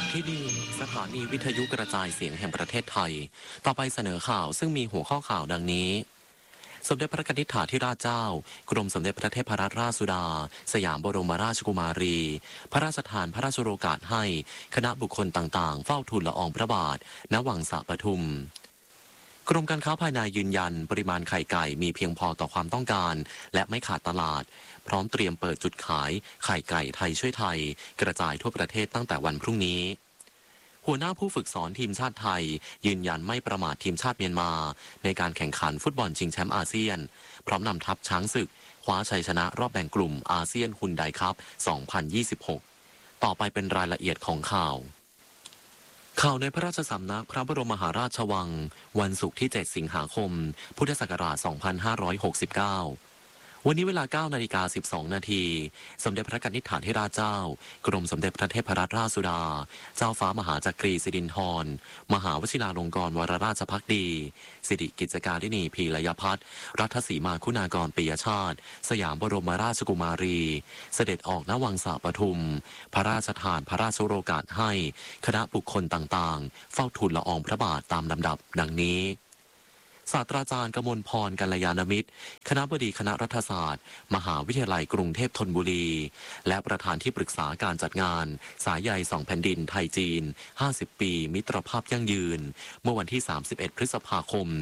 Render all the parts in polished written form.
ที่ดีสถานีวิทยุกระจายเสียงแห่งประเทศไทยต่อไปเสนอข่าวซึ่งมีหัวข้อข่าวดังนี้สมเด็จพระนิธิถาธิราชเจ้ากรมสมเด็จพระเทพรัตนราชสุดาสยามบรมราชกุมารีพระราชทานพระราชโองการให้คณะบุคคลต่างๆเฝ้าทูลละอองพระบาทณวังสะปทุมกรมการค้าภายในยืนยันปริมาณไข่ไก่มีเพียงพอต่อความต้องการและไม่ขาดตลาดพร้อมเตรียมเปิดจุดขายไข่ไก่ไทยช่วยไทยกระจายทั่วประเทศตั้งแต่วันพรุ่งนี้หัวหน้าผู้ฝึกสอนทีมชาติไทยยืนยันไม่ประมาททีมชาติเมียนมาในการแข่งขันฟุตบอลชิงแชมป์อาเซียนพร้อมนำทัพช้างศึกคว้าชัยชนะรอบแบ่งกลุ่มอาเซียนฮุนไดคัพ 2026 ต่อไปเป็นรายละเอียดของข่าวในพระราชสำนักพระบรมมหาราชวังวันศุกร์ที่ 7 สิงหาคม พุทธศักราช 2569วันนี้เวลา 9:12 นาทีสมเด็จพระนิธิถาธิราชเจ้ากรมสมเด็จพระเทพรัตนราชสุดาเจ้าฟ้ามหาจักรีสิรินธรมหาวชิราลงกรณ์วรราชภักดีสิริกิจการิณีพีรยพัฒน์รัฐสีมาคุณากรปิยชาติสยามบรมราชกุมารีเสด็จออกณวังสะปทุมพระราชทานพระราชโองการให้คณะบุคคลต่างๆเฝ้าทูลละอองพระบาทตามลำดับดังนี้ศาสตราจารย์กมลพรกัลยาณมิตรคณบดีคณะรัฐศาสตร์มหาวิทยาลัยกรุงเทพธนบุรีและประธานที่ปรึกษาการจัดงานสายใย2แผ่นดินไทยจีน50 ปีมิตรภาพยั่งยืนเมื่อวันที่31 พฤษภาคม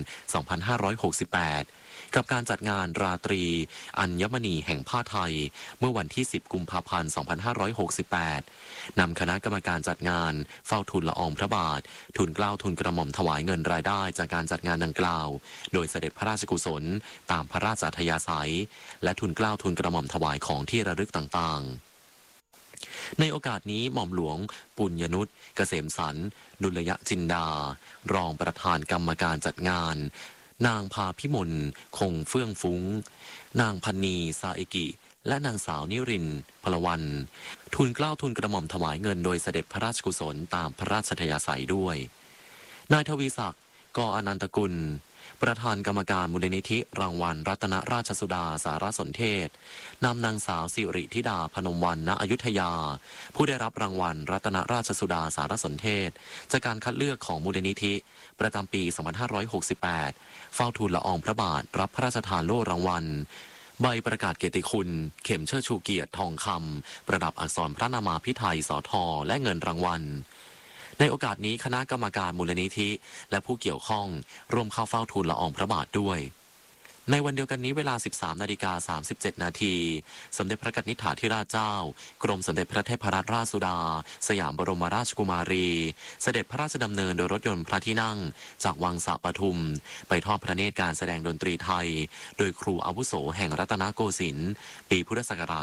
2568กับการจัดงานราตรีอัญมณีแห่งผ้าไทยเมื่อวันที่10 กุมภาพันธ์ 2568นำคณะกรรมการจัดงานเฝ้าทูลละอองพระบาททูลเกล้าทูลกระหม่อมถวายเงินรายได้จากการจัดงานดังกล่าวโดยเสด็จพระราชกุศลตามพระราชอัธยาศัยและทูลเกล้าทูลกระหม่อมถวายของที่ระลึกต่างๆในโอกาสนี้หม่อมหลวงปุญญนุชเกษมสันต์ดุลยจินดารองประธานกรรมการจัดงานนางพาพิมลคงเฟื่องฟุ้งนางพันนีซาเอกิและนางสาวนิรินทร์พลวันทูลเกล้าทูลกระหม่อมถวายเงินโดยเสด็จพระราชกุศลตามพระราชอัธยาศัยด้วยนายทวีศักดิ์กอนันตกุลประธานกรรมการมูลนิธิรางวัลรัตนราชสุดาสารสนเทศนำนางสาวสิริธิดาพนมวรรณ ณ อยุธยาผู้ได้รับรางวัลรัตนราชสุดาสารสนเทศจากการคัดเลือกของมูลนิธิประจำปี 2568 เฝ้าทูลละอองพระบาทรับพระราชทานโล่รางวัลใบประกาศเกียรติคุณเข็มเชิดชูเกียรติทองคำประดับอักษรพระนามาภิไธยสทและเงินรางวัลในโอกาสนี้คณะกรรมการมูลนิธิและผู้เกี่ยวข้องร่วมเข้าเฝ้าทูลละอองพระบาทด้วยในวันเดียวกันนี้เวลา 13:37 นาทีสมเด็จพระนิธิถาธิราชเจ้ากรมสมเด็จพระเทพรัตนราชสุดาสยามบรมราชกุมารีเสด็จพระราชดำเนินโดยรถยนต์พระที่นั่งจากวังสะปทุมไปทอดพระเนตรการแสดงดนตรีไทยโดยครูอาวุโสแห่งรัตนโกสินทร์ปีพุทธศักราช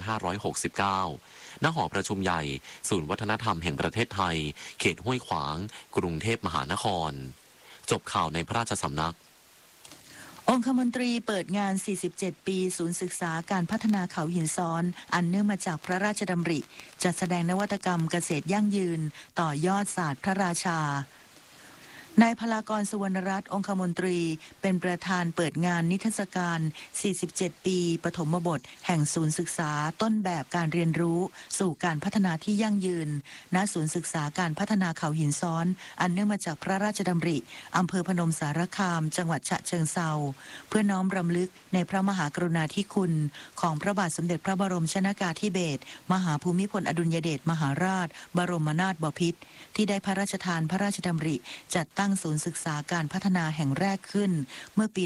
2569 ณ หอประชุมใหญ่ศูนย์วัฒนธรรมแห่งประเทศไทยเขตห้วยขวางกรุงเทพมหานครจบข่าวในพระราชสำนักองคมนตรีเปิดงาน 47 ปีศูนย์ศึกษาการพัฒนาเขาหินซ้อนอันเนื่องมาจากพระราชดำริจัดแสดงนวัตกรรมเกษตรยั่งยืนต่อยอดศาสตร์พระราชานายพลากรสุวรรณรัตน์องคมนตรีเป็นประธานเปิดงานนิทรรศการ 47 ปีปฐมบทแห่งศูนย์ศึกษาต้นแบบการเรียนรู้สู่การพัฒนาที่ยั่งยืนณศูนย์ศึกษาการพัฒนาเขาหินซ้อนอันเนื่องมาจากพระราชดำริอำเภอพนมสารคามจังหวัดฉะเชิงเทราเพื่อน้อมรำลึกในพระมหากรุณาธิคุณของพระบาทสมเด็จพระบรมชนกาธิเบศรมหาภูมิพลอดุลยเดชมหาราชบรมนาถบพิตรที่ได้พระราชทานพระราชดำริจัดตั้งศูนย์ศึกษาการพัฒนาแห่งแรกขึ้นเมื่อปี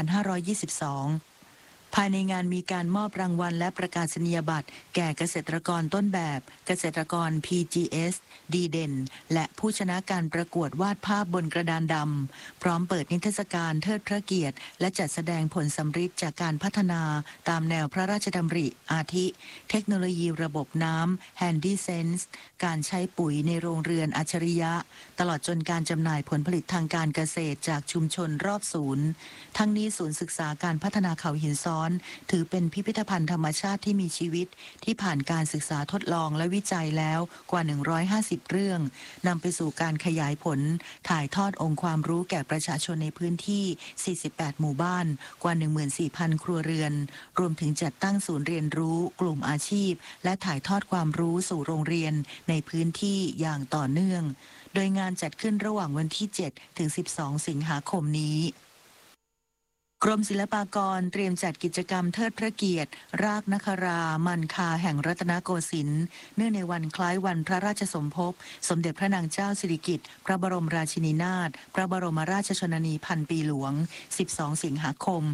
2522 ภายในงานมีการมอบรางวัลและประกาศนียบัตรแก่เกษตรกรต้นแบบเกษตรกร PGS ดีเด่นและผู้ชนะการประกวดวาดภาพบนกระดานดำพร้อมเปิดนิทรรศการเทิดพระเกียรติและจัดแสดงผลสำฤทธิ์จากการพัฒนาตามแนวพระราชดำริอาทิเทคโนโลยีระบบน้ำ Handy Sense การใช้ปุ๋ยในโรงเรือนอัจฉริยะตลอดจนการจำหน่ายผลผลิตทางการเกษตรจากชุมชนรอบศูนย์ทั้งนี้ศูนย์ศึกษาการพัฒนาเขาหินซ้อนอนถือเป็นพิพิธภัณฑ์ธรรมชาติที่มีชีวิตที่ผ่านการศึกษาทดลองและวิจัยแล้วกว่า150เรื่องนำไปสู่การขยายผลถ่ายทอดองค์ความรู้แก่ประชาชนในพื้นที่48หมู่บ้านกว่า 14,000 ครัวเรือนรวมถึงจัดตั้งศูนย์เรียนรู้กลุ่มอาชีพและถ่ายทอดความรู้สู่โรงเรียนในพื้นที่อย่างต่อเนื่องโดยงานจัดขึ้นระหว่างวันที่7ถึง12สิงหาคมนี้กรมศิลปากรเตรียมจัดกิจกรรมเทิดพระเกียรติรากนครามันคาแห่งรัตนโกสินทร์เนื่องในวันคล้ายวันพระราชสมภพสมเด็จพระนางเจ้าสิริกิติ์พระบรมราชินีนาถพระบรมราชชนนีพันปีหลวง12สิงหาคม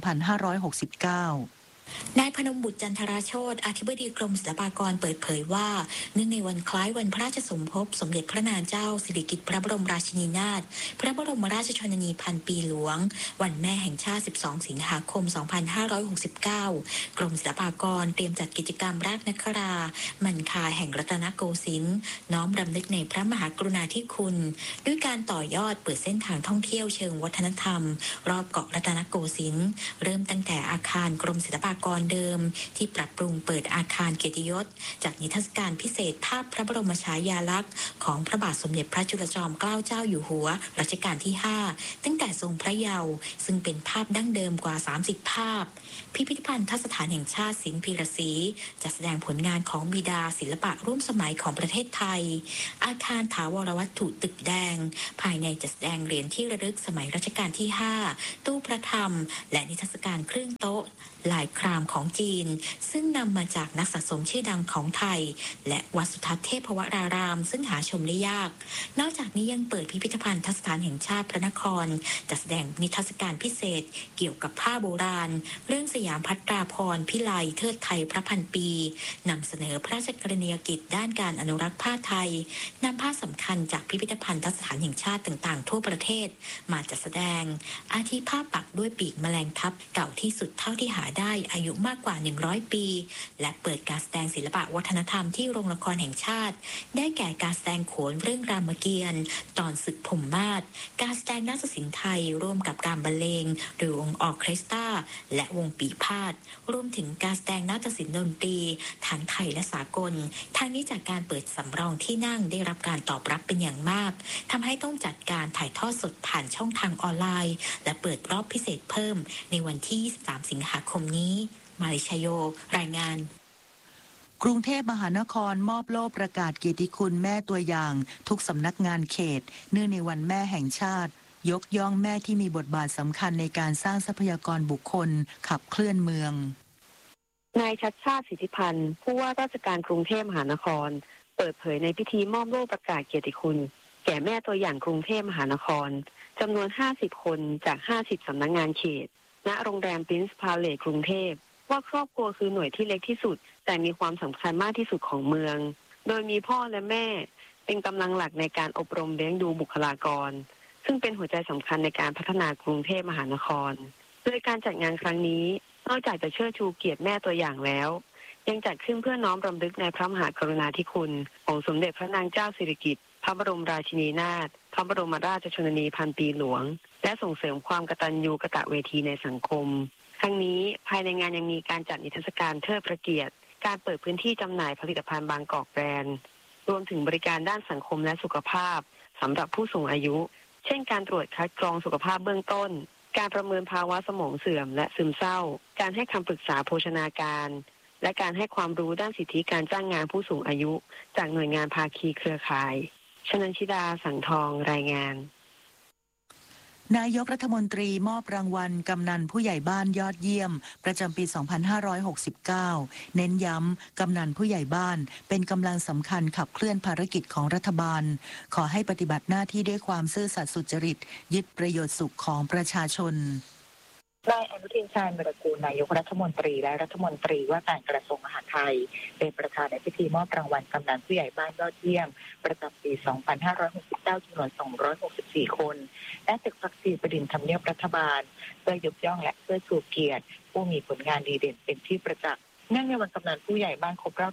2569 นายพนมบุตรจันทราโชติอธิบดีกรมศิลปากรเปิดเผยว่าเนื่องในวันคล้ายวันพระราชสมภพสมเด็จพระนางเจ้าสิริกิติ์พระบรมราชินีนาถพระบรมราชชนนีพันปีหลวงวันแม่แห่งชาติ12สิงหาคม2569กรมศิลปากรเตรียมจัดกิจกรรมรากนครามันคาแห่งรัตนโกสินทร์น้อมรำลึกในพระมหากรุณาธิคุณด้วยการต่อยอดเปิดเส้นทางท่องเที่ยวเชิงวัฒนธรรมรอบเกาะรัตนโกสินทร์เริ่มตั้งแต่อาคารกรมศิลปากรเดิมที่ปรับปรุงเปิดอาคารเกียรติยศจากนิทรรศการพิเศษภาพพระบรมฉายาลักษณ์ของพระบาทสมเด็จพระจุลจอมเกล้าเจ้าอยู่หัวรัชกาลที่5ตั้งแต่ทรงพระเยาว์ซึ่งเป็นภาพดั้งเดิมกว่า30ภาพพิพิธภัณฑ์ทัศถานแห่งชาติศิลป์พีระศรีจัดแสดงผลงานของบิดาศิลปะร่วมสมัยของประเทศไทยอาคารถาวรวัตถุตึกแดงภายในจัดแสดงเหรียญที่ระลึกสมัยรัชกาลที่5ตู้พระธรรมและนิทรรศการเครื่องโต๊ะลายครามของจีนซึ่งนำมาจากนักสะสมชื่อดังของไทยและวัดสุทัศน์เทพวรารามซึ่งหาชมได้ยากนอกจากนี้ยังเปิดพิพิธภัณฑ์ทัศถานแห่งชาติพระนครจัดแสดงนิทรรศการพิเศษเกี่ยวกับผ้าโบราณเรื่องสยามพัตราพรพิไลเทิดไทยพระพันปีนำเสนอพระราชกรณียกิจด้านการอนุรักษ์ผ้าไทยนำผ้าสำคัญจากพิพิธภัณฑ์ทัศถานแห่งชาติต่างๆทั่วประเทศมาจัดแสดงอาทิผ้าปักด้วยปีกแมลงทับเก่าที่สุดเท่าที่หาได้อายุมากกว่า100ปีและเปิดการแสดงศิลปะวัฒนธรรมที่โรงละครแห่งชาติได้แก่การแสดงโขนเรื่องรามเกียรติ์ตอนศึกพรหมมาศการแสดงนาฏศิลป์ไทยร่วมกับการบรรเลงโดยวงออร์เคสตราและวงปีพาทย์รวมถึงการแสดงนาฏศิลป์ดนตรีทั้งไทยและสากลทางนี้จากการเปิดสำรองที่นั่งได้รับการตอบรับเป็นอย่างมากทำให้ต้องจัดการถ่ายทอดสดผ่านช่องทางออนไลน์และเปิดรอบพิเศษเพิ่มในวันที่23สิงหาคมนี้มาริชโยรายงานกรุงเทพมหานครมอบโล่ประกาศเกียรติคุณแม่ตัวอย่างทุกสำนักงานเขตเนื่องในวันแม่แห่งชาติยกย่องแม่ที่มีบทบาทสำคัญในการสร้างทรัพยากรบุคคลขับเคลื่อนเมืองนายชัชชาติสิทธิพันธ์ผู้ว่าราชการกรุงเทพมหานครเปิดเผยในพิธีมอบโล่ประกาศเกียรติคุณแก่แม่ตัวอย่างกรุงเทพมหานครจำนวน50คนจาก50สำนักงานเขตณโรงแรม Prince Palace กรุงเทพว่าครอบครัวคือหน่วยที่เล็กที่สุดแต่มีความสำคัญมากที่สุดของเมืองโดยมีพ่อและแม่เป็นกำลังหลักในการอบรมเลี้ยงดูบุคลากรซึ่งเป็นหัวใจสำคัญในการพัฒนากรุงเทพมหานครโดยการจัดงานครั้งนี้นอกจากจะเชิดชูเกียรติแม่ตัวอย่างแล้วยังจัดขึ้นเพื่อน้อมรำลึกในพระมหากรุณาธิคุณของสมเด็จพระนางเจ้าสิริกิติ์พระบรมราชินีนาถพระบรมราชชนนีพันปีหลวงและส่งเสริมความกตัญญูกตเวทีในสังคมทั้งนี้ภายในงานยังมีการจัดนิทรรศการเทิดพระเกียรติการเปิดพื้นที่จำหน่ายผลิตภัณฑ์บางกอกแบรนด์รวมถึงบริการด้านสังคมและสุขภาพสำหรับผู้สูงอายุเช่นการตรวจคัดกรองสุขภาพเบื้องต้นการประเมินภาวะสมองเสื่อมและซึมเศร้าการให้คำปรึกษาโภชนาการและการให้ความรู้ด้านสิทธิการจ้างงานผู้สูงอายุจากหน่วยงานภาคีเครือข่ายชนันชิดาสังทองรายงานนายกรัฐมนตรีมอบรางวัลกำนันผู้ใหญ่บ้านยอดเยี่ยมประจำปี 2569 เน้นย้ำกำนันผู้ใหญ่บ้านเป็นกำลังสำคัญขับเคลื่อนภารกิจของรัฐบาลขอให้ปฏิบัติหน้าที่ด้วยความซื่อสัตย์สุจริตยึดประโยชน์สุขของประชาชนนายอนุทินชาญวิรากูลนายกรัฐมนตรีและรัฐมนตรีว่าการกระทรวงมหาดไทยเป็นประธานในพิธีมอบรางวัลกำนันผู้ใหญ่บ้านยอดเยี่ยมประจำปี 2569 จำนวน 264 คนและตึกพักดีประดิษฐ์ทำเนียบรัฐบาลเพื่อยกย่องและเพื่อชูเกียรติผู้มีผลงานดีเด่นเป็นที่ประจักษ์เนื่องในวันกำนันผู้ใหญ่บ้านครบรอบ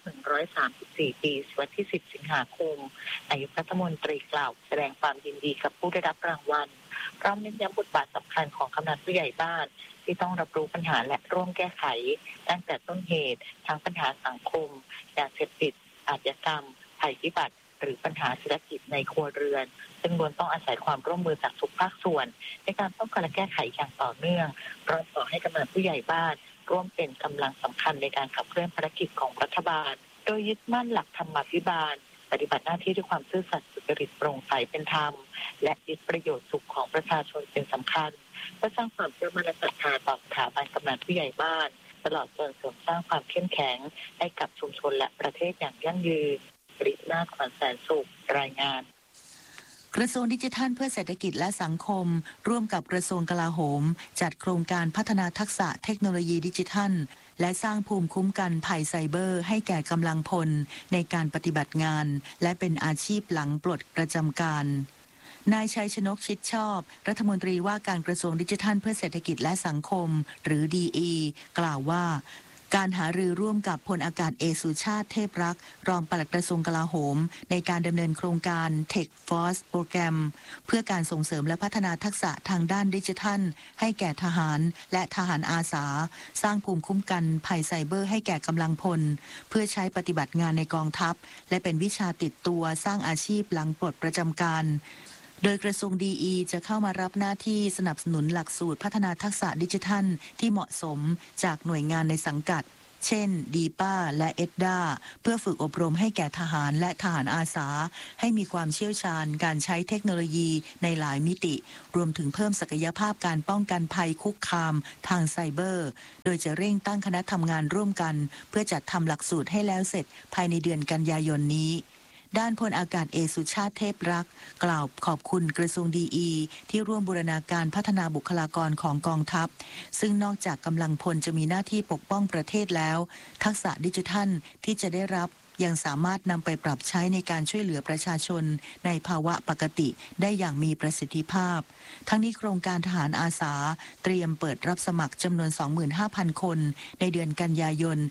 134 ปีวันที่ 10 สิงหาคมนายกรัฐมนตรีกล่าวแสดงความยินดีกับผู้ได้รับรางวัลพร้อมเน้นย้ำบทบาทสำคัญของกำนันผู้ใหญ่บ้านที่ต้องรับรู้ปัญหาและร่วมแก้ไขตั้งแต่ต้นเหตุทั้งปัญหาสังคมยาเสพติดอาชญากรรมภัยพิบัติหรือปัญหาเศรษฐกิจในครัวเรือนซึ่งล้วนต้องอาศัยความร่วมมือจากทุกภาคส่วนในการป้องกันและแก้ไขอย่างต่อเนื่องพร้อมขอให้กำนันผู้ใหญ่บ้านร่วมเป็นกำลังสำคัญในการขับเคลื่อนภารกิจของรัฐบาลโดยยึดมั่นหลักธรรมาภิบาลปฏิบัติหน้าที่ด้วยความซื่อสัตย์สุจริตโปร่งใสเป็นธรรมและยึดประโยชน์สุขของประชาชนเป็นสำคัญเพื่อสร้างความเชื่อมั่นและศรัทธาต่อสถาบันกำนันผู้ใหญ่บ้านตลอดจนเสริมสร้างความเข้มแข็งให้กับชุมชนและประเทศอย่างยั่งยืนปรินาถ ขวัญแสนสุขรายงานกระทรวงดิจิทัลเพื่อเศรษฐกิจและสังคมร่วมกับกระทรวงกลาโหมจัดโครงการพัฒนาทักษะเทคโนโลยีดิจิทัลและสร้างภูมิคุ้มกันภัยไซเบอร์ให้แก่กำลังพลในการปฏิบัติงานและเป็นอาชีพหลังปลดประจำการนายชัยชนกชิดชอบรัฐมนตรีว่าการกระทรวงดิจิทัลเพื่อเศรษฐกิจและสังคมหรือ DE กล่าวว่าการหารือร่วมกับพลอากาศเอกสุชาติเทพรักษ์รองปลัดกระทรวงกลาโหมในการดำเนินโครงการ Tech Force โปรแกรมเพื่อการส่งเสริมและพัฒนาทักษะทางด้านดิจิทัลให้แก่ทหารและทหารอาสาสร้างภูมิคุ้มกันภัยไซเบอร์ให้แก่กำลังพลเพื่อใช้ปฏิบัติงานในกองทัพและเป็นวิชาติดตัวสร้างอาชีพหลังปลดประจำการโดยกระทรวง DE จะเข้ามารับหน้าที่สนับสนุนหลักสูตรพัฒนาทักษะดิจิทัลที่เหมาะสมจากหน่วยงานในสังกัดเช่นดีป้าและเอ็ดดาเพื่อฝึกอบรมให้แก่ทหารและทหารอาสาให้มีความเชี่ยวชาญการใช้เทคโนโลยีในหลายมิติรวมถึงเพิ่มศักยภาพการป้องกันภัยคุกคามทางไซเบอร์โดยจะเร่งตั้งคณะทำงานร่วมกันเพื่อจัดทำหลักสูตรให้แล้วเสร็จภายในเดือนกันยายนนี้ด้านพลอากาศเอกสุชาติเทพรักษ์กล่าวขอบคุณกระทรวงDEที่ร่วมบูรณาการพัฒนาบุคลากรของกองทัพซึ่งนอกจากกำลังพลจะมีหน้าที่ปกป้องประเทศแล้วทักษะดิจิทัลที่จะได้รับยังสามารถนำไปปรับใช้ในการช่วยเหลือประชาชนในภาวะปกติได้อย่างมีประสิทธิภาพทั้งนี้โครงการทหารอาสาเตรียมเปิดรับสมัครจำนวน 25,000 คนในเดือนกันยายน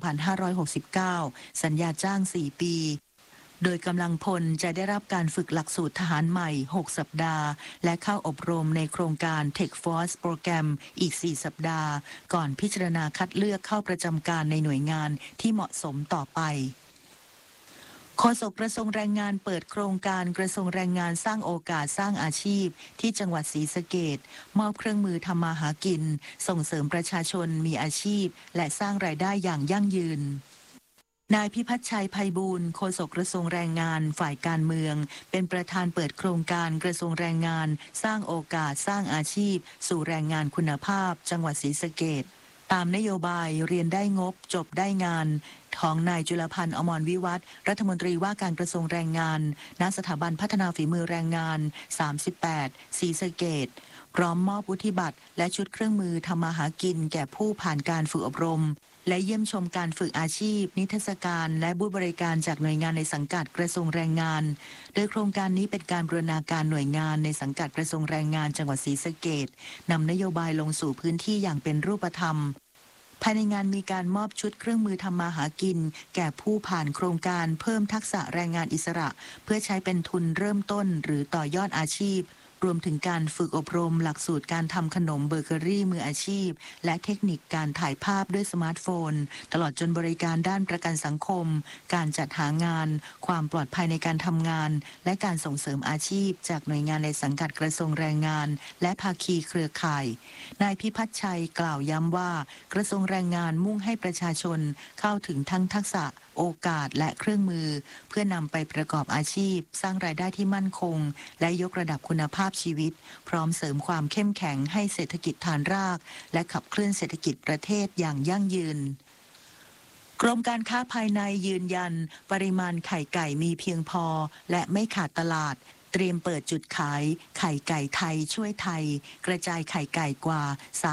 2569 สัญญาจ้าง 4 ปีโดยกำลังพลจะได้รับการฝึกหลักสูตรทหารใหม่ 6 สัปดาห์และเข้าอบรมในโครงการ Tech Force โปรแกรมอีก 4 สัปดาห์ก่อนพิจารณาคัดเลือกเข้าประจำการในหน่วยงานที่เหมาะสมต่อไปโฆษกกระทรวงแรงงานเปิดโครงการกระทรวงแรงงานสร้างโอกาสสร้างอาชีพที่จังหวัดศรีสะเกษมอบเครื่องมือทำมาหากินส่งเสริมประชาชนมีอาชีพและสร้างรายได้อย่างยั่งยืนนายพิพัฒน์ชัยไพบูลย์โฆษกกระทรวงแรงงานฝ่ายการเมืองเป็นประธานเปิดโครงการกระทรวงแรงงานสร้างโอกาสสร้างอาชีพสู่แรงงานคุณภาพจังหวัดศรีสะเกษตามนโยบายเรียนได้งบจบได้งานของนายจุลพันธ์อมรวิวัฒน์รัฐมนตรีว่าการกระทรวงแรงงานณสถาบันพัฒนาฝีมือแรงงาน38ศรีสะเกษพร้อมมอบวุฒิบัตรและชุดเครื่องมือทำมาหากินแก่ผู้ผ่านการฝึกอบรมและเยี่ยมชมการฝึกอาชีพนิทรรศการและบูธบริการจากหน่วยงานในสังกัดกระทรวงแรงงานโดยโครงการนี้เป็นการบูรณาการหน่วยงานในสังกัดกระทรวงแรงงานจังหวัดศรีสะเกษนำนโยบายลงสู่พื้นที่อย่างเป็นรูปธรรมภายในงานมีการมอบชุดเครื่องมือทำมาหากินแก่ผู้ผ่านโครงการเพิ่มทักษะแรงงานอิสระเพื่อใช้เป็นทุนเริ่มต้นหรือต่อยอดอาชีพรวมถึงการฝึกอบรมหลักสูตรการทำขนมเบเกอรี่มืออาชีพและเทคนิคการถ่ายภาพด้วยสมาร์ทโฟนตลอดจนบริการด้านประกันสังคมการจัดหางานความปลอดภัยในการทำงานและการส่งเสริมอาชีพจากหน่วยงานในสังกัดกระทรวงแรงงานและภาคีเครือข่ายนายพิพัฒน์ชัยกล่าวย้ำว่ากระทรวงแรงงานมุ่งให้ประชาชนเข้าถึงทั้งทักษะโอกาสและเครื่องมือเพื่อนำไปประกอบอาชีพสร้างรายได้ที่มั่นคงและยกระดับคุณภาพชีวิตพร้อมเสริมความเข้มแข็งให้เศรษฐกิจฐานรากและขับเคลื่อนเศรษฐกิจประเทศอย่างยั่งยืนกรมการค้าภายในยืนยันปริมาณไข่ไก่มีเพียงพอและไม่ขาดตลาดเตรียมเปิดจุดขายไข่ไก่ไทยช่วยไทยกระจายไข่ไก่กว่า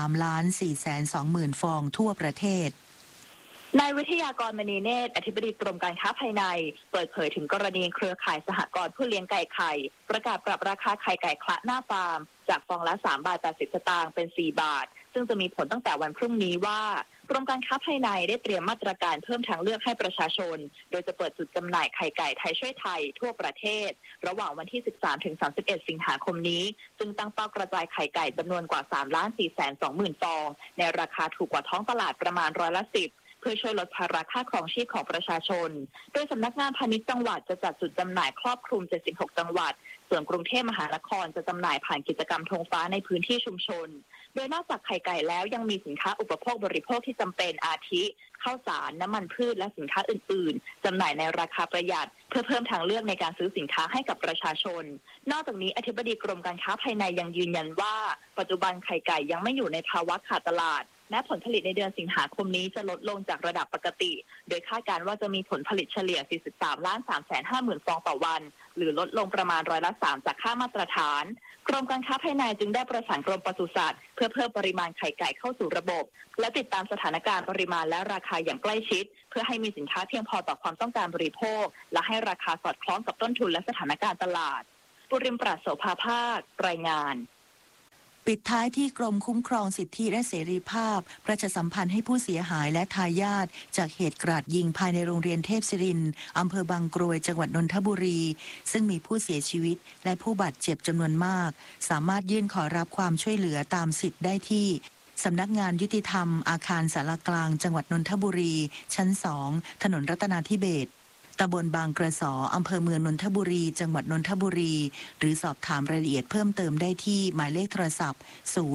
3,420,000 ฟองทั่วประเทศนายวิทยากรมณีเนตรอธิบดีกรมการค้าภายในเปิดเผยถึงกรณีเครือข่ายสหกรณ์ผู้เลี้ยงไก่ไข่ประกาศปรับราคาไข่ไก่คละหน้าฟาร์มจากฟองละ3.80 บาทเป็น4 บาทซึ่งจะมีผลตั้งแต่วันพรุ่งนี้ว่ากรมการค้าภายในได้เตรียมมาตรการเพิ่มทางเลือกให้ประชาชนโดยจะเปิดจุดจำหน่ายไข่ไก่ไทยช่วยไทยทั่วประเทศระหว่างวันที่ 13-31 สิงหาคมนี้ซึ่งตั้งเป้ากระจายไข่ไก่จำนวนกว่า 3,420,000 ฟองในราคาถูกกว่าท้องตลาดประมาณ10%เพื่อช่วยลดภาระค่าครองชีพของประชาชนโดยสำนักงานพาณิชย์จังหวัดจะจัดจุดจำหน่ายครอบคลุม76จังหวัดส่วนกรุงเทพมหานครจะจำหน่ายผ่านกิจกรรมธงฟ้าในพื้นที่ชุมชนโดยนอกจากไข่ไก่แล้วยังมีสินค้าอุปโภคบริโภคที่จำเป็นอาทิข้าวสารน้ำมันพืชและสินค้าอื่นๆจำหน่ายในราคาประหยัดเพื่อเพิ่มทางเลือกในการซื้อสินค้าให้กับประชาชนนอกจากนี้อธิบดีกรมการค้าภายในยังยืนยันว่าปัจจุบันไข่ไก่ยังไม่อยู่ในภาวะขาดตลาดแม้ผลผลิตในเดือนสิงหาคมนี้จะลดลงจากระดับปกติโดยคาดการณ์ว่าจะมีผลผลิตเฉลี่ย 43,350,000 ฟองต่อวันหรือลดลงประมาณ3%จากค่ามาตรฐานกรมการค้าภายในจึงได้ประสานกรมปศุสัตว์เพื่อเพิ่มปริมาณไข่ไก่เข้าสู่ระบบและติดตามสถานการณ์ปริมาณและราคาอย่างใกล้ชิดเพื่อให้มีสินค้าเพียงพอต่อความต้องการบริโภคและให้ราคาสอดคล้องกับต้นทุนและสถานการณ์ตลาดปุริมปราศโสภาภาครายงานปิดท้ายที่กรมคุ้มครองสิทธิและเสรีภาพประชาสัมพันธ์ให้ผู้เสียหายและทายาทจากเหตุกราดยิงภายในโรงเรียนเทพศิรินทร์อำเภอบางกรวยจังหวัดนนทบุรีซึ่งมีผู้เสียชีวิตและผู้บาดเจ็บจำนวนมากสามารถยื่นขอรับความช่วยเหลือตามสิทธิ์ได้ที่สำนักงานยุติธรรมอาคารศาลากลางจังหวัดนนทบุรีชั้น2ถนนรัตนาธิเบศรตำบลบางกระสออำเภอเมืองนนทบุรีจังหวัดนนทบุรีหรือสอบถามรายละเอียดเพิ่มเติมได้ที่หมายเลขโทรศัพท์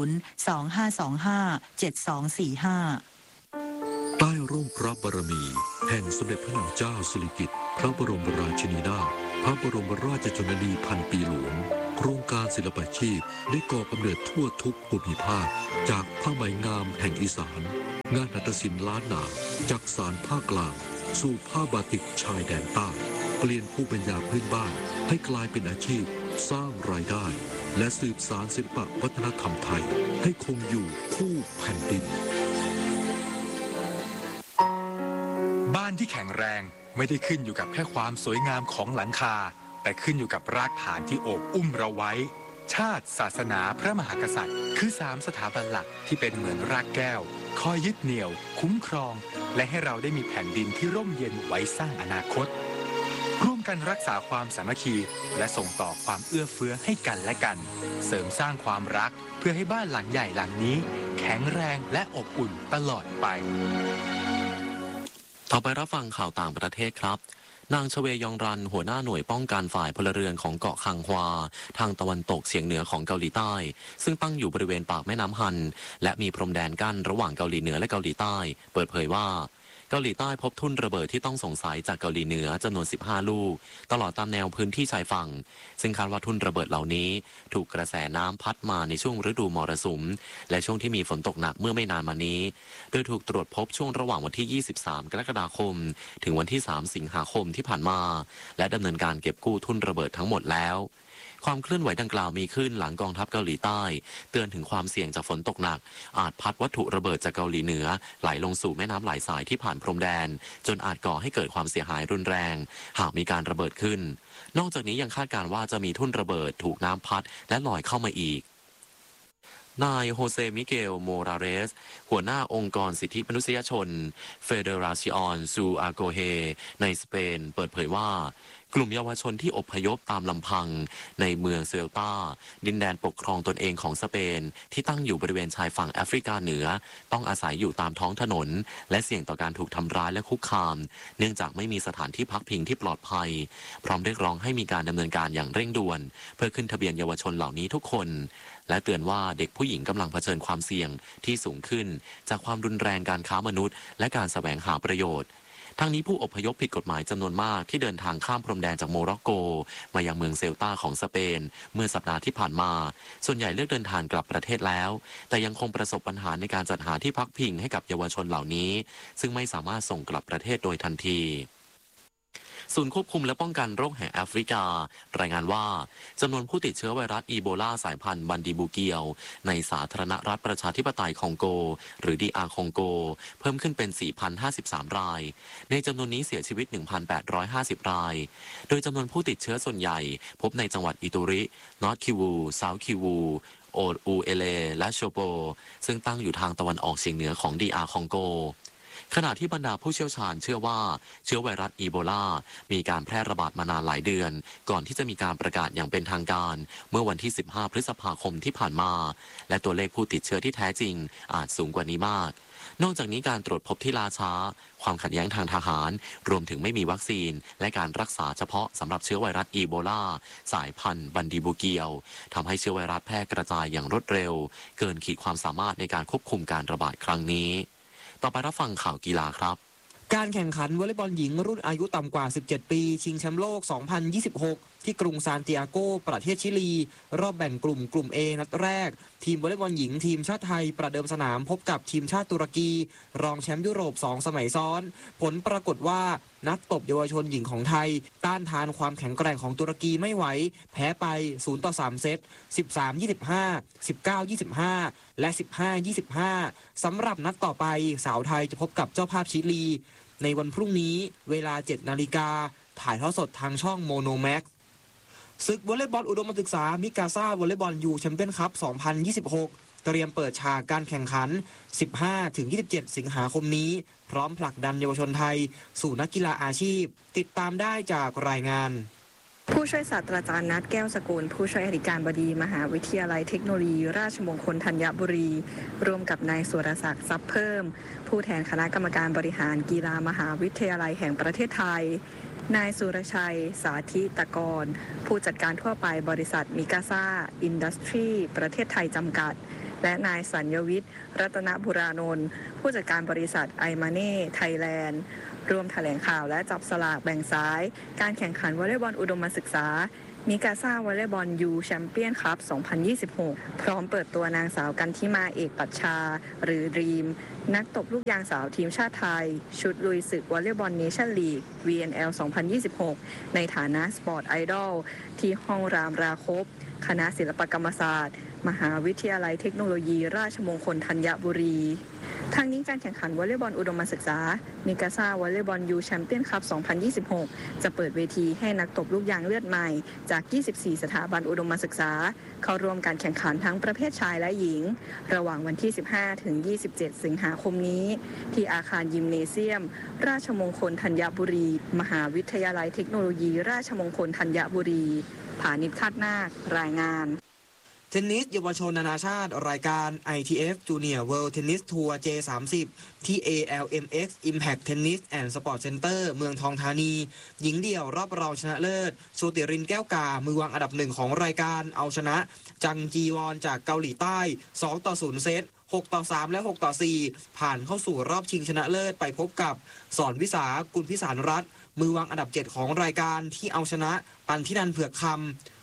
025257245 ใต้ร่มพระบารมีแห่งสมเด็จพระนางเจ้าสิริกิติ์พระบรมราชินีนาถพระบรมราชชนนีพันปีหลวงโครงการศิลปาชีพได้ก่อกำเนิดทั่วทุกภูมิภาคจากผ้าไหมงามแห่งอีสานงานหัตถศิลป์ล้านนาจากสารภาคกลางสู่ผ้าบาติกชายแดนใต้เปลี่ยนผู้เป็นยาพื้นบ้านให้กลายเป็นอาชีพสร้างรายได้และสืบสานศิลปวัฒนธรรมไทยให้คงอยู่คู่แผ่นดินบ้านที่แข็งแรงไม่ได้ขึ้นอยู่กับแค่ความสวยงามของหลังคาแต่ขึ้นอยู่กับรากฐานที่โอบอุ้มเราไว้ชาติศาสนาพระมหากษัตริย์คือ3สถาบันหลักที่เป็นเหมือนรากแก้วคอยยึดเหนี่ยวคุ้มครองและให้เราได้มีแผ่นดินที่ร่มเย็นไว้สร้างอนาคตร่วมกันรักษาความสามัคคีและส่งต่อความเอื้อเฟื้อให้กันและกันเสริมสร้างความรักเพื่อให้บ้านหลังใหญ่หลังนี้แข็งแรงและอบอุ่นตลอดไปต่อไปรับฟังข่าวต่างประเทศครับนางชเวยองรันหัวหน้าหน่วยป้องกันฝ่ายพลเรือนของเกาะคังฮวาทางตะวันตกเฉียงเหนือของเกาหลีใต้ซึ่งตั้งอยู่บริเวณปากแม่น้ำฮันและมีพรมแดนกั้นระหว่างเกาหลีเหนือและเกาหลีใต้เปิดเผยว่าเกาหลีใต้พบทุ่นระเบิดที่ต้องสงสัยจากเกาหลีเหนือจำนวน15ลูกตลอดตามแนวพื้นที่ชายฝั่งซึ่งคาดว่าทุ่นระเบิดเหล่านี้ถูกกระแสน้ำพัดมาในช่วงฤดูมรสุมและช่วงที่มีฝนตกหนักเมื่อไม่นานมานี้โดยถูกตรวจพบช่วงระหว่างวันที่23กรกฎาคมถึงวันที่3สิงหาคมที่ผ่านมาและดำเนินการเก็บกู้ทุ่นระเบิดทั้งหมดแล้วความเคลื่อนไหวดังกล่าวมีขึ้นหลังกองทัพเกาหลีใต้เตือนถึงความเสี่ยงจากฝนตกหนักอาจพัดวัตถุระเบิดจากเกาหลีเหนือไหลลงสู่แม่น้ำหลายสายที่ผ่านพรมแดนจนอาจก่อให้เกิดความเสียหายรุนแรงหากมีการระเบิดขึ้นนอกจากนี้ยังคาดการณ์ว่าจะมีทุ่นระเบิดถูกน้ำพัดและลอยเข้ามาอีกนายโฮเซมิเกลโมราเรสหัวหน้าองค์กรสิทธิมนุษยชนเฟเดราซิออนซูอาโกเฮในสเปนเปิดเผยว่ากลุ่มเยาวชนที่อพยพตามลำพังในเมืองเซลตาดินแดนปกครองตนเองของสเปนที่ตั้งอยู่บริเวณชายฝั่งแอฟริกาเหนือต้องอาศัยอยู่ตามท้องถนนและเสี่ยงต่อการถูกทำร้ายและคุกคามเนื่องจากไม่มีสถานที่พักพิงที่ปลอดภัยพร้อมเรียกร้องให้มีการดำเนินการอย่างเร่งด่วนเพื่อขึ้นทะเบียนเยาวชนเหล่านี้ทุกคนและเตือนว่าเด็กผู้หญิงกำลังเผชิญความเสี่ยงที่สูงขึ้นจากความรุนแรงการค้ามนุษย์และการแสวงหาประโยชน์ทั้งนี้ผู้อพยพผิดกฎหมายจำนวนมากที่เดินทางข้ามพรมแดนจากโมร็อกโกมายังเมืองเซลตาของสเปนเมื่อสัปดาห์ที่ผ่านมาส่วนใหญ่เลือกเดินทางกลับประเทศแล้วแต่ยังคงประสบปัญหาในการจัดหาที่พักพิงให้กับเยาวชนเหล่านี้ซึ่งไม่สามารถส่งกลับประเทศโดยทันทีศูนย์ควบคุมและป้องกันโรคแห่งแอฟริการายงานว่าจำนวนผู้ติดเชื้อไวรัสอีโบลาสายพันธุ์บันดีบูเกียวในสาธารณรัฐประชาธิปไตยคองโกหรือDRคองโกเพิ่มขึ้นเป็น 4,053 รายในจำนวนนี้เสียชีวิต 1,850 รายโดยจำนวนผู้ติดเชื้อส่วนใหญ่พบในจังหวัดอิตุรินอร์ทคิวูเซาท์คิวูโออูเอเลและโชโปซึ่งตั้งอยู่ทางตะวันออกเฉียงเหนือของDRคองโกขณะที่บรรดาผู้เชี่ยวชาญเชื่อว่าเชื้อไวรัสอีโบลามีการแพร่ระบาดมานานหลายเดือนก่อนที่จะมีการประกาศอย่างเป็นทางการเมื่อวันที่15พฤษภาคมที่ผ่านมาและตัวเลขผู้ติดเชื้อที่แท้จริงอาจสูงกว่านี้มากนอกจากนี้การตรวจพบที่ล่าช้าความขัดแย้งทางทหารรวมถึงไม่มีวัคซีนและการรักษาเฉพาะสำหรับเชื้อไวรัสอีโบลาสายพันธุ์บันดีบูเกียวทำให้เชื้อไวรัสแพร่กระจายอย่างรวดเร็วเกินขีดความสามารถในการควบคุมการระบาดครั้งนี้ต่อไปรับฟังข่าวกีฬาครับการแข่งขันวอลเลย์บอลหญิงรุ่นอายุต่ำกว่า 17 ปีชิงแชมป์โลก 2026 ที่กรุงซานติอาโกประเทศชิลี รอบแบ่งกลุ่ม A นัดแรกทีมวอลเลย์บอลหญิงทีมชาติไทยประเดิมสนามพบกับทีมชาติตุรกีรองแชมป์ยุโรป 2 สมัยซ้อนผลปรากฏว่านักตบเยาวชนหญิงของไทยต้านทานความแข็งแกร่งของตุรกีไม่ไหวแพ้ไป 0-3 เซต 13-25 19-25 และ 15-25 สำหรับนัดต่อไปสาวไทยจะพบกับเจ้าภาพชิลีในวันพรุ่งนี้เวลา 7 นาฬิกาถ่ายทอดสดทางช่องโมโนแม็กศึกวอลเลย์บอลอุดมศึกษามิกาซาวอลเลย์บอลยูแชมเปี้ยนคัพ 2026 เตรียมเปิดฉากการแข่งขัน 15-27 สิงหาคมนี้พร้อมผลักดันเยาวชนไทยสู่นักกีฬาอาชีพติดตามได้จากรายงานผู้ช่วยศาสตราจารย์นัทแก้วสกุลผู้ช่วยอธิการบดีมหาวิทยาลัยเทคโนโลยีราชมงคลธัญบุรีร่วมกับนายสุรศักดิ์ทรัพย์เพิ่มผู้แทนคณะกรรมการบริหารกีฬามหาวิทยาลัยแห่งประเทศไทยนายสุรชัยสาธิตกรผู้จัดการทั่วไปบริษัทมิกาซาอินดัสทรีประเทศไทยจำกัดและนายสัญญวิทย์รัตนบุรานนท์ผู้จัดการบริษัทไอมาเน่ไทยแลนด์ร่วมแถลงข่าวและจับสลากแบ่งซ้ายการแข่งขันวอลเลย์บอลอุดมศึกษามิกาซาวอลเลย์บอลยูแชมเปี้ยนคัพ 2026 พร้อมเปิดตัวนางสาวกันทิมาเอกปัชชาหรือดรีมนักตบลูกยางสาวทีมชาติไทยชุดลุยศึกวอลเลย์บอลเนชั่นลีก VNL 2026 ในฐานะสปอร์ตไอดอลที่ห้องรามราคบคณะศิลปกรรมศาสตร์มหาวิทยาลัยเทคโนโลยีราชมงคลธัญบุรีทางนี้การแข่งขันวอลเลย์บอลอุดมศึกษามิกาซาวอลเลย์บอลยูแชมเปี้ยนคัพ 2026 จะเปิดเวทีให้นักตบลูกยางเลือดใหม่จาก 24 สถาบันอุดมศึกษาเข้าร่วมการแข่งขันทั้งประเภทชายและหญิงระหว่างวันที่ 15 ถึง 27 สิงหาคมนี้ที่อาคารยิมเนเซียมราชมงคลธัญบุรีมหาวิทยาลัยเทคโนโลยีราชมงคลธัญบุรีผานิช คาดนาครายงานเทนนิสเยาวชนนานาชาติรายการ ITF Junior World Tennis Tour J30 ที่ ALMX Impact Tennis and Sport Center เมืองทองธานีหญิงเดี่ยวรอบรองชนะเลิศโชติรินแก้วกามือวางอันดับหนึ่งของรายการเอาชนะจังจีวอนจากเกาหลีใต้ 2-0 เซต 6-3 และ 6-4 ผ่านเข้าสู่รอบชิงชนะเลิศไปพบกับสอนวิสากุลพิสารรัตน์มือวางอันดับ7ของรายการที่เอาชนะปันธินันท์เผือกคำ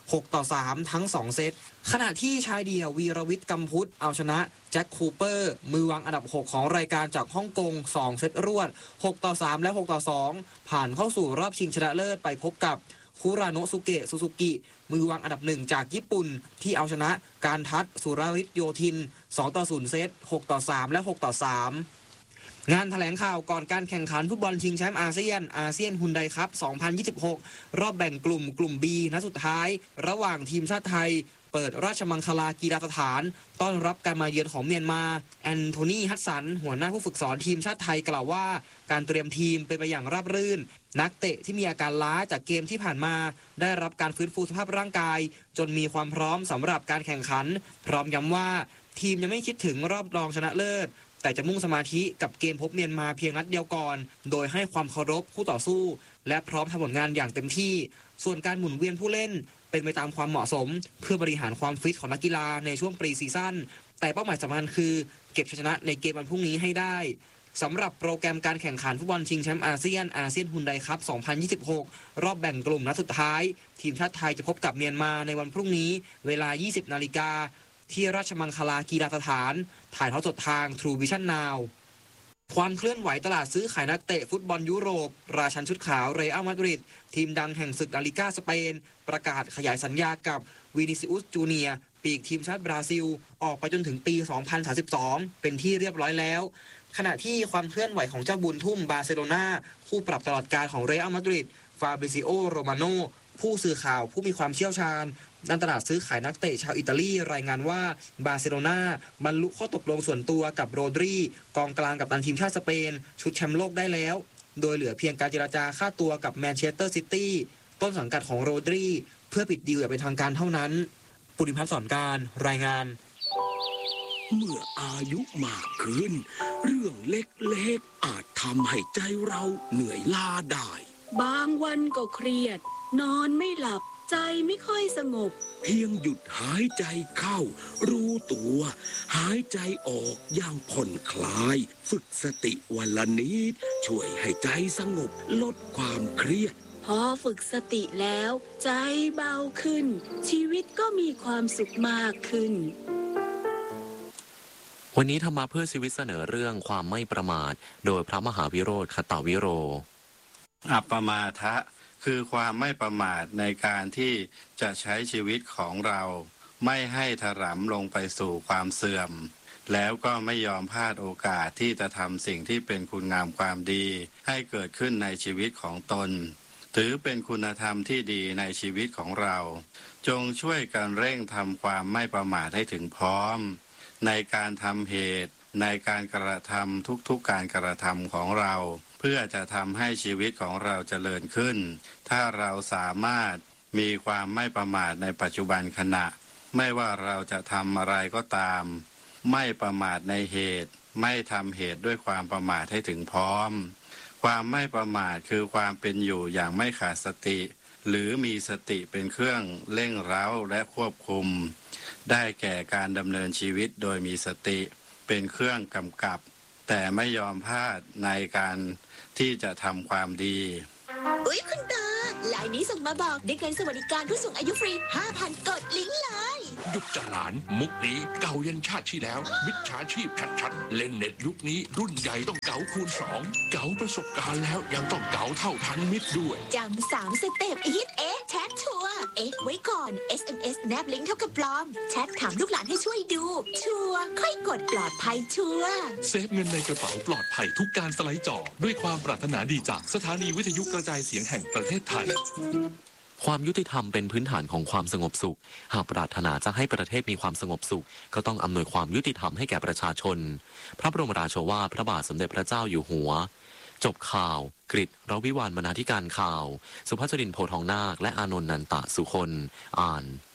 6-3 ทั้ง 2 เซตขณะที่ชายเดี่ยววีรวิทย์กำพุทธเอาชนะแจ็คคูเปอร์มือวางอันดับ6ของรายการจากฮ่องกง2 เซตรวด 6-3 และ 6-2 ผ่านเข้าสู่รอบชิงชนะเลิศไปพบกับคุราโนะสุเกะซูซูกิมือวางอันดับ1จากญี่ปุ่นที่เอาชนะการทัศน์สุรฤทธิ์โยธิน 2-0 เซต 6-3 และ 6-3งานแถลงข่าวก่อนการแข่งขันฟุตบอลชิงแชมป์อาเซียนฮุนไดคัพ 2026 รอบแบ่งกลุ่ม B นัดสุดท้ายระหว่างทีมชาติไทยเปิดราชมังคลากีฬาสถานต้อนรับการมาเยือนของเมียนมาแอนโทนีฮัตสันหัวหน้าผู้ฝึกสอนทีมชาติไทยกล่าวว่าการเตรียมทีมเป็นไปอย่างราบรื่นนักเตะที่มีอาการล้าจากเกมที่ผ่านมาได้รับการฟื้นฟูสภาพร่างกายจนมีความพร้อมสำหรับการแข่งขันพร้อมย้ำว่าทีมยังไม่คิดถึงรอบรองชนะเลิศแต่จะมุ่งสมาธิกับเกมพบเมียนมาเพียงนัดเดียวก่อนโดยให้ความเคารพคู่ต่อสู้และพร้อมทำผลงานอย่างเต็มที่ส่วนการหมุนเวียนผู้เล่นเป็นไปตามความเหมาะสมเพื่อบริหารความฟิตของนักกีฬาในช่วงปรีซีซั่นแต่เป้าหมายสำคัญคือเก็บชัยชนะในเกมวันพรุ่งนี้ให้ได้สำหรับโปรแกรมการแข่งขันฟุตบอลชิงแชมป์อาเซียนฮุนไดคัพ 2026 รอบแบ่งกลุ่มนัดสุดท้ายทีมชาติไทยจะพบกับเมียนมาในวันพรุ่งนี้เวลา 20 นาฬิกาที่ราชมังคลากีฬาสถานถ่ายทอดสดทาง True Vision Now ความเคลื่อนไหวตลาดซื้อขายนักเตะฟุตบอลยุโรปราชันชุดขาวเรอัลมาดริดทีมดังแห่งศึกลาลิก้าสเปนประกาศขยายสัญญากับวินิซิอุสจูเนียร์ปีกทีมชาติบราซิลออกไปจนถึงปี 2032 เป็นที่เรียบร้อยแล้วขณะที่ความเคลื่อนไหวของเจ้าบุญทุ่มบาร์เซโลนาคู่ปรับตลอดกาลของเรอัลมาดริดฟาบริซิโอโรมาโนผู้สื่อข่าวผู้มีความเชี่ยวชาญด้านตลาดซื้อขายนักเตะชาวอิตาลีรายงานว่าบาร์เซโลนาบรรลุข้อตกลงส่วนตัวกับโรดรีกองกลางกัปตันทีมชาติสเปนชุดแชมป์โลกได้แล้วโดยเหลือเพียงการเจรจาค่าตัวกับแมนเชสเตอร์ซิตี้ต้นสังกัดของโรดรีเพื่อปิดดีลอย่างเป็นทางการเท่านั้นปุริพัฒน์สอนการรายงานเมื่ออายุมากขึ้นเรื่องเล็กๆอาจทำให้ใจเราเหนื่อยล้าได้บางวันก็เครียดนอนไม่หลับใจไม่ค่อยสงบเพียงหยุดหายใจเข้ารู้ตัวหายใจออกอย่างผ่อนคลายฝึกสติวันละนิดช่วยให้ใจสงบลดความเครียดพอฝึกสติแล้วใจเบาขึ้นชีวิตก็มีความสุขมากขึ้นวันนี้ธรรมะเพื่อชีวิตเสนอเรื่องความไม่ประมาทโดยพระมหาวิโรธขตวิโรอัปปมาทะคือความไม่ประมาทในการที่จะใช้ชีวิตของเราไม่ให้ถลำลงไปสู่ความเสื่อมแล้วก็ไม่ยอมพลาดโอกาสที่จะทำสิ่งที่เป็นคุณงามความดีให้เกิดขึ้นในชีวิตของตนถือเป็นคุณธรรมที่ดีในชีวิตของเราจงช่วยกันเร่งทำความไม่ประมาทให้ถึงพร้อมในการทำเหตุในการกระทำทุกๆการกระทำของเราเพื่อจะทำให้ชีวิตของเราเจริญขึ้นถ้าเราสามารถมีความไม่ประมาทในปัจจุบันขณะไม่ว่าเราจะทำอะไรก็ตามไม่ประมาทในเหตุไม่ทำเหตุด้วยความประมาทให้ถึงพร้อมความไม่ประมาทคือความเป็นอยู่อย่างไม่ขาดสติหรือมีสติเป็นเครื่องเร่งเร้าและควบคุมได้แก่การดำเนินชีวิตโดยมีสติเป็นเครื่องกำกับแต่ไม่ยอมพลาดในการที่จะทำความดีอุ๊ยคุณตาไลน์นี้ส่งมาบอกได้เงินสวัสดิการผู้สูงอายุฟรี 5,000 กดลิงก์เลยหยุดจะหลานมุกนี้เก่ายันชาติที่แล้วมิจฉาชีพชัดๆเล่นเน็ตยุคนี้รุ่นใหญ่ต้องเก๋าคูณ2เก๋าประสบการณ์แล้วยังต้องเก๋าเท่าทันมิตรด้วยจำ3 สเต็ปฮิตแชทชัวร์ไว้ก่อน SMS แนบลิงก์เท่ากับปลอมแชทถามลูกหลานให้ช่วยดูชัวร์ค่อยกดปลอดภัยชัวร์เซฟเงินในกระเป๋าปลอดภัยทุกการสไลด์จอด้วยความปรารถนาดีจากสถานีวิทยุกระจายเสียงแห่งประเทศไทยความยุติธรรมเป็นพื้นฐานของความสงบสุขหากปรารถนาจะให้ประเทศมีความสงบสุขก็ต้องอำนวยความยุติธรรมให้แก่ประชาชนพระบรมราโชวาทพระบาทสมเด็จพระเจ้าอยู่หัวจบข่าวกฤษรวิวาลย์บรรณาธิการข่าวสุภาพจรินทร์โพทองนาคและอานนท์นันตะสุคนอ่าน